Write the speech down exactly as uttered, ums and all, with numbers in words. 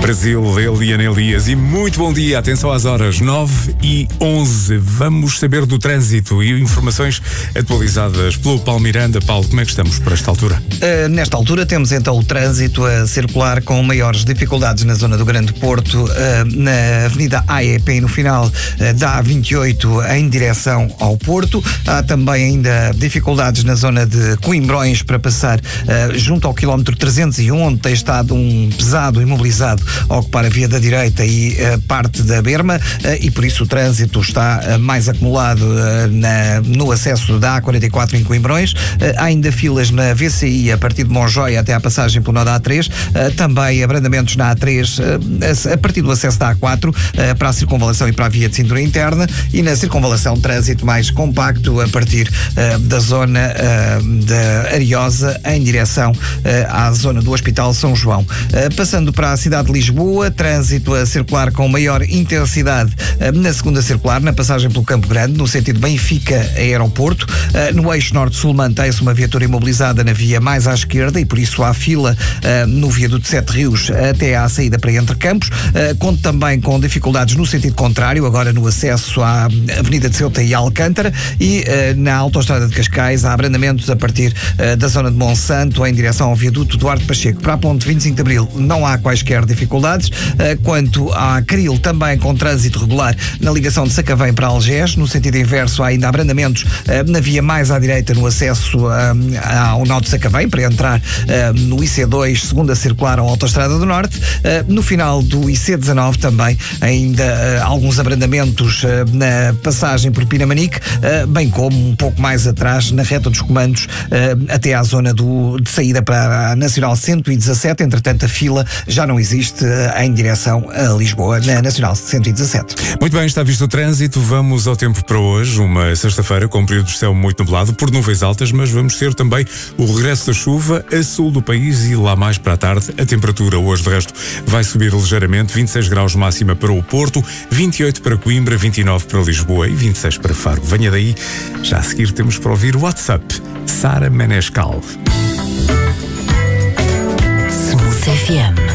Brasil, Eliana Elias. E muito bom dia, atenção às horas nove e onze. Vamos saber do trânsito e informações atualizadas pelo Paulo Miranda. Paulo, como é que estamos para esta altura? Uh, nesta altura temos então o trânsito a circular com maiores dificuldades na zona do Grande Porto, uh, na Avenida A E P, no final uh, da A vinte e oito em direção ao Porto. Há também ainda dificuldades na zona de Coimbrões para passar uh, junto ao quilómetro trezentos e um, onde tem estado um pesado imobilizado a ocupar a via da direita e uh, parte da berma, uh, e por isso o trânsito está uh, mais acumulado uh, na, no acesso da A quarenta e quatro em Coimbrões. Uh, há ainda filas na V C I a partir de Monjoia até à passagem pelo nó da A três, uh, também abrandamentos na A três uh, a, a partir do acesso da A quatro uh, para a circunvalação e para a via de cintura interna, e na circunvalação trânsito mais compacto a partir uh, da zona uh, da Ariosa em direção uh, à zona do Hospital São João. Uh, passando para a cidade de Lisboa, trânsito a circular com maior intensidade uh, na segunda circular, na passagem pelo Campo Grande, no sentido Benfica-Aeroporto. Uh, no eixo norte-sul mantém-se uma viatura imobilizada na via mais à esquerda e por isso há fila uh, no viaduto de Sete Rios até à saída para Entre Campos. Uh, conto também com dificuldades no sentido contrário, agora no acesso à Avenida de Ceuta e Alcântara, e uh, na autoestrada de Cascais há abrandamentos a partir uh, da zona de Monsanto em direção ao viaduto Duarte Pacheco. Para a ponte vinte e cinco de Abril não há quaisquer dificuldades. Uh, quanto à Caril, também com trânsito regular na ligação de Sacavém para Algés. No sentido inverso há ainda abrandamentos uh, na via mais à direita no acesso uh, ao nó de Sacavém para entrar uh, no I C dois, segunda circular ou autoestrada do Norte. Uh, no final do I C dezanove também ainda uh, alguns abrandamentos uh, na passagem por Pinamanique, uh, bem como um pouco mais atrás na reta dos comandos uh, até à zona do, de saída para a Nacional cento e dezassete. Entretanto, a fila já não existe uh, em direção a Lisboa, na Nacional cento e dezassete. Muito bem, está visto o trânsito. Vamos ao tempo para hoje, uma sexta-feira com um período de céu muito nublado, por nuvens altas, mas vamos ter também o regresso da chuva a sul do país e lá mais para a tarde. A temperatura hoje, de resto, vai subir ligeiramente, vinte e seis graus máxima para o Porto, vinte e oito para Coimbra, vinte e nove para Lisboa e vinte e seis para Faro. Venha daí, já a seguir temos para ouvir o WhatsApp. Sara Menescal. Smooth F M.